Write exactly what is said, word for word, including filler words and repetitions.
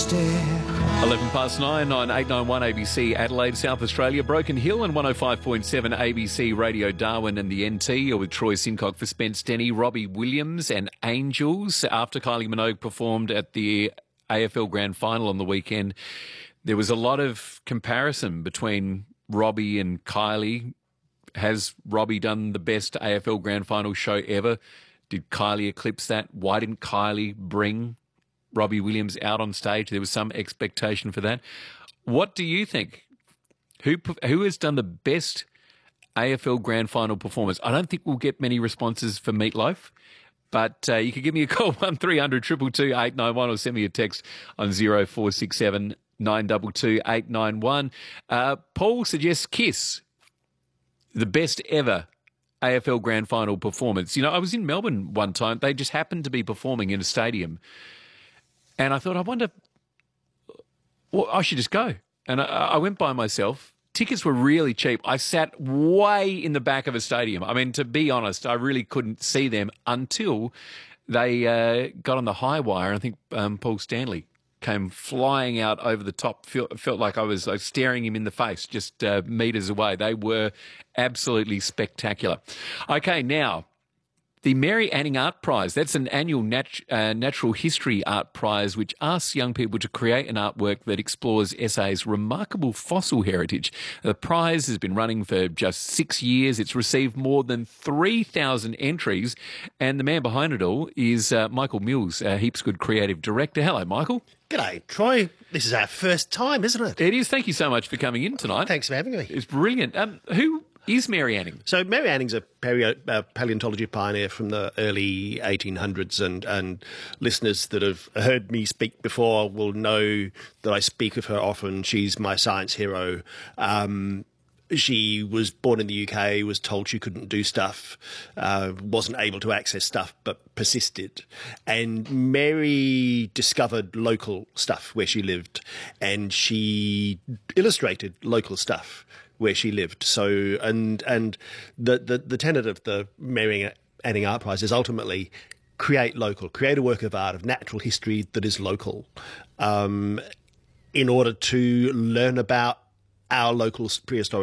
stare. eleven past nine on eight ninety-one A B C Adelaide, South Australia, Broken Hill and one oh five point seven A B C Radio Darwin and the N T. You're with Troy Sincock for Spence Denny, Robbie Williams and Angels. After Kylie Minogue performed at the A F L Grand Final on the weekend, there was a lot of comparison between Robbie and Kylie. Has Robbie done the best A F L Grand Final show ever? Did Kylie eclipse that? Why didn't Kylie bring Robbie Williams out on stage? There was some expectation for that. What do you think? Who who has done the best A F L Grand Final performance? I don't think we'll get many responses for Meatloaf, but uh, you could give me a call, one three hundred two two two eight nine one, or send me a text on zero four six seven nine two two eight nine one. Uh, Paul suggests Kiss, the best ever A F L Grand Final performance. You know, I was in Melbourne one time. They just happened to be performing in a stadium. And I thought, I wonder, well, I should just go. And I, I went by myself. Tickets were really cheap. I sat way in the back of a stadium. I mean, to be honest, I really couldn't see them until they uh, got on the high wire. I think um, Paul Stanley came flying out over the top. Felt, felt like I was like, staring him in the face just uh, metres away. They were absolutely spectacular. Okay, now, the Mary Anning Art Prize, that's an annual nat- uh, natural history art prize which asks young people to create an artwork that explores S A's remarkable fossil heritage. The prize has been running for just six years. It's received more than three thousand entries, and the man behind it all is uh, Michael Mills, a Heaps Good creative director. Hello, Michael. G'day, Troy. This is our first time, isn't it? It is. Thank you so much for coming in tonight. Thanks for having me. It's brilliant. Um, who is Mary Anning? So Mary Anning's a paleo- uh, paleontology pioneer from the early eighteen hundreds, and, and listeners that have heard me speak before will know that I speak of her often. She's my science hero. Um, she was born in the U K, was told she couldn't do stuff, uh, wasn't able to access stuff, but persisted. And Mary discovered local stuff where she lived, and she illustrated local stuff where she lived. So, and and the, the, the tenet of the Mary Anning Art Prize is ultimately create local, create a work of art, of natural history that is local, um, in order to learn about our local prehistoric